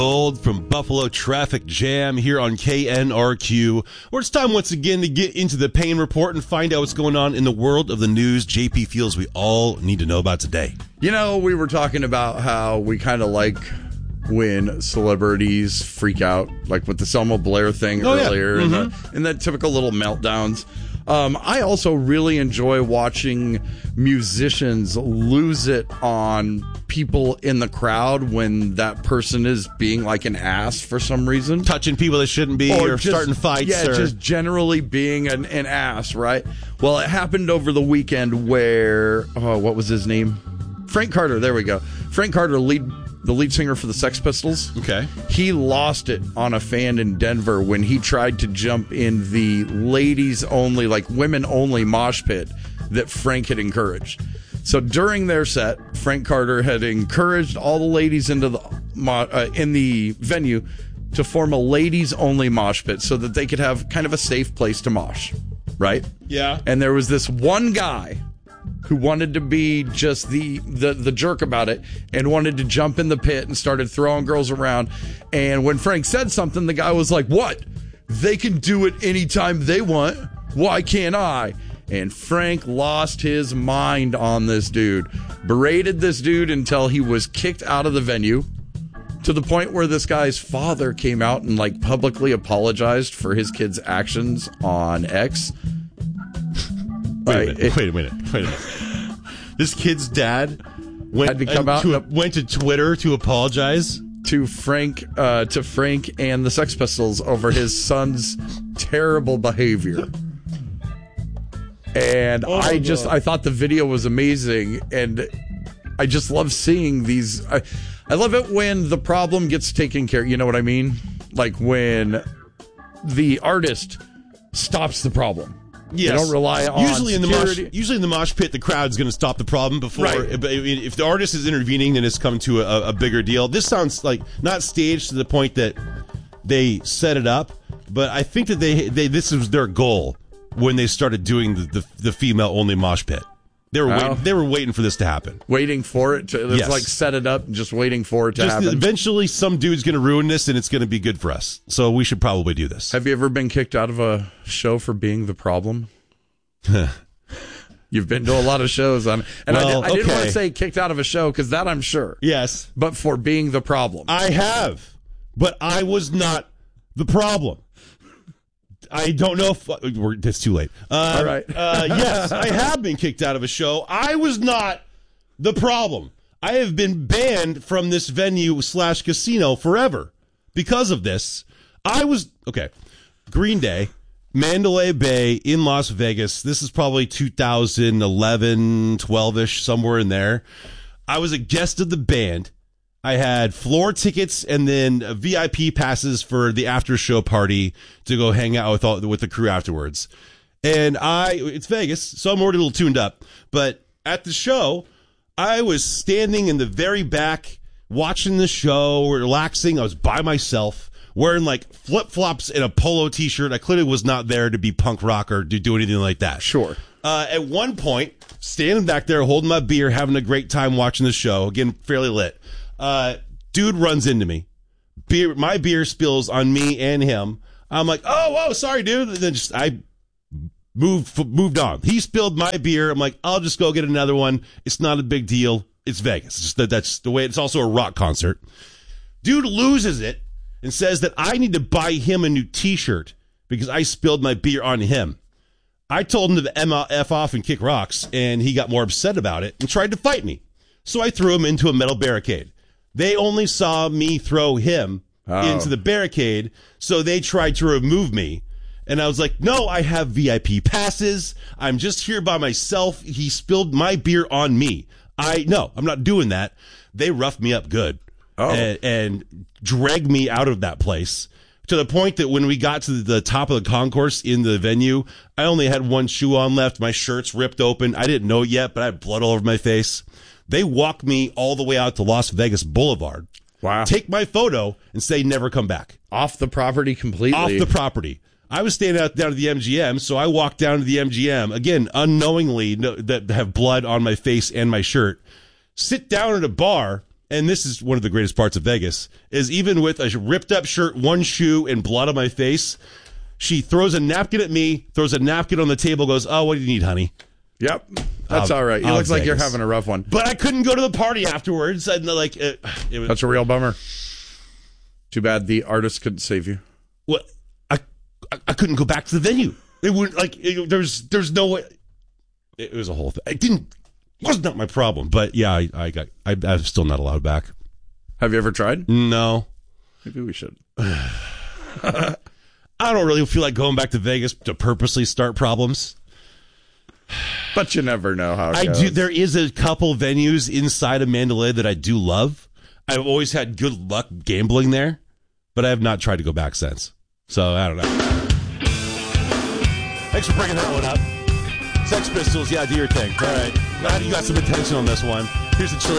Old from Buffalo Traffic Jam here on KNRQ, where it's time once again to get into the pain report and find out what's going on in the world of the news JP feels we all need to know about today. You know, we were talking about how we kind of like when celebrities freak out, like with the Selma Blair thing earlier, and the typical little meltdowns. I also really enjoy watching musicians lose it on people in the crowd when that person is being like an ass for some reason. Touching people that shouldn't be, or just starting fights. Yeah, just generally being an ass, right? Well, it happened over the weekend where, what was his name? Frank Carter, there we go. Frank Carter, the lead singer for the Sex Pistols. Okay. He lost it on a fan in Denver when he tried to jump in the ladies only, like women only mosh pit that Frank had encouraged. So during their set, Frank Carter had encouraged all the ladies into the in the venue to form a ladies only mosh pit so that they could have kind of a safe place to mosh, right? Yeah. And there was this one guy who wanted to be just the jerk about it and wanted to jump in the pit and started throwing girls around. And when Frank said something, the guy was like, "What? They can do it anytime they want. Why can't I?" And Frank lost his mind on this dude, berated this dude until he was kicked out of the venue, to the point where this guy's father came out and like publicly apologized for his kid's actions on X. Wait a minute. This kid's dad went to Twitter to apologize to Frank and the Sex Pistols over his son's terrible behavior. And I thought the video was amazing, and I just love seeing these. I love it when the problem gets taken care of. You know what I mean? Like when the artist stops the problem. Yes. They don't rely on usually in the mosh pit, the crowd's going to stop the problem before. Right. If the artist is intervening, then it's come to a bigger deal. This sounds like not staged to the point that they set it up, but I think that this was their goal when they started doing the female only mosh pit. They were waiting for this to happen. Waiting for it to like set it up and just waiting for it to happen. Eventually some dude's going to ruin this and it's going to be good for us. So we should probably do this. Have you ever been kicked out of a show for being the problem? You've been to a lot of shows I didn't want to say kicked out of a show because that I'm sure. Yes. But for being the problem. I have. But I was not the problem. I don't know if it's too late. All right. Yes, I have been kicked out of a show. I was not the problem. I have been banned from this venue / casino forever because of this. Green Day, Mandalay Bay in Las Vegas. This is probably 2011, 12-ish, somewhere in there. I was a guest of the band. I had floor tickets and then VIP passes for the after show party to go hang out with the crew afterwards. And it's Vegas, so I'm already a little tuned up. But at the show, I was standing in the very back, watching the show, relaxing. I was by myself, wearing like flip-flops and a polo t-shirt. I clearly was not there to be punk rock or to do anything like that. Sure. At one point, standing back there, holding my beer, having a great time watching the show. Again, fairly lit. Dude runs into me. My beer spills on me and him. I'm like, oh, sorry, dude. And then I moved on. He spilled my beer. I'm like, I'll just go get another one. It's not a big deal. It's Vegas. It's just that's the way. It's also a rock concert. Dude loses it and says that I need to buy him a new T-shirt because I spilled my beer on him. I told him to F off and kick rocks, and he got more upset about it and tried to fight me. So I threw him into a metal barricade. They only saw me throw him into the barricade, so they tried to remove me. And I was like, no, I have VIP passes. I'm just here by myself. He spilled my beer on me. No, I'm not doing that. They roughed me up good and dragged me out of that place to the point that when we got to the top of the concourse in the venue, I only had one shoe on left. My shirt's ripped open. I didn't know it yet, but I had blood all over my face. They walked me all the way out to Las Vegas Boulevard. Wow. Take my photo and say never come back. Off the property completely? Off the property. I was standing down at the MGM, so I walked down to the MGM, again, unknowingly, that have blood on my face and my shirt, sit down at a bar and this is one of the greatest parts of Vegas, is even with a ripped up shirt, one shoe, and blood on my face, she throws a napkin at me, throws a napkin on the table, goes, "Oh, what do you need, honey?" Yep. That's all right. You look like you're having a rough one. But I couldn't go to the party afterwards. And it was, that's a real bummer. Too bad the artist couldn't save you. Well, I couldn't go back to the venue. It would there's no way. It was a whole thing. It was not my problem. But yeah, I'm still not allowed back. Have you ever tried? No. Maybe we should. I don't really feel like going back to Vegas to purposely start problems. But you never know how it goes. do. There is a couple venues inside of Mandalay that I do love. I've always had good luck gambling there, but I have not tried to go back since. So I don't know. Thanks for bringing that one up. Sex Pistols, yeah, do your thing. All right. Glad you got some attention on this one. Here's the Chili